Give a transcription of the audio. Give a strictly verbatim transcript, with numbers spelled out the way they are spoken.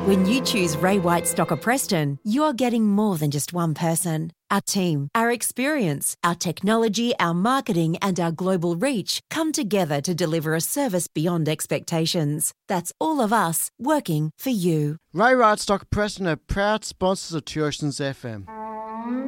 When you choose Ray White Stocker Preston, you're getting more than just one person. Our team, our experience, our technology, our marketing and our global reach come together to deliver a service beyond expectations. That's all of us working for you. Ray White Stocker Preston are proud sponsors of Tuitions F M.